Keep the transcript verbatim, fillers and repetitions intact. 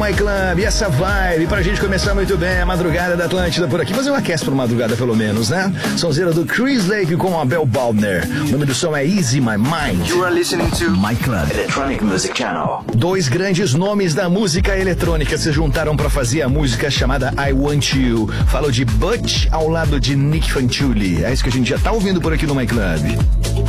My Club, e essa vibe pra gente começar muito bem a madrugada da Atlântida por aqui. Fazer uma cast por madrugada pelo menos, né? Sonzeira do Chris Lake com a Bel Baldner. O nome do som é Easy My Mind. You are listening to My Club Electronic Music Channel. Dois grandes nomes da música eletrônica se juntaram pra fazer a música chamada I Want You. Falo de Butch ao lado de Nick Fanciulli. É isso que a gente já tá ouvindo por aqui no My Club.